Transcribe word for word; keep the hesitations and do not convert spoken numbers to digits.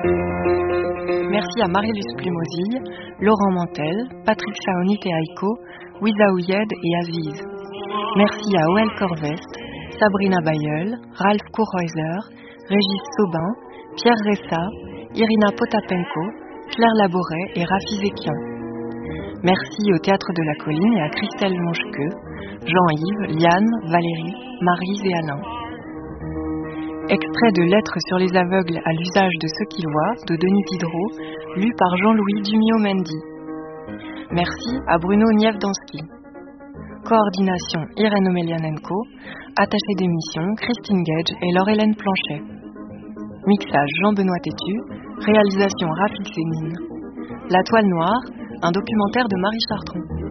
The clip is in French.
Merci à Marilus Plumosille, Laurent Mantel, Patrick Saonit et Aiko, Wiza Ouyed et Aziz. Merci à Oel Corvest, Sabrina Bayeul, Ralph Kourhäuser, Régis Saubin, Pierre Ressa, Irina Potapenko, Claire Laboret et Rafi Zekian. Merci au Théâtre de la Colline et à Christelle Mongequeux, Jean-Yves, Liane, Valérie, Maryse et Alain. Extrait de Lettres sur les aveugles à l'usage de ceux qui voient de Denis Diderot, lu par Jean-Louis Dumio-Mendy. Merci à Bruno Nievdansky. Coordination Irène Omelianenko, attachée d'émission Christine Gage et Laure-Hélène Planchet. Mixage Jean-Benoît Tétu, réalisation Rafik Sénine. La Toile Noire, un documentaire de Marie Chartrand.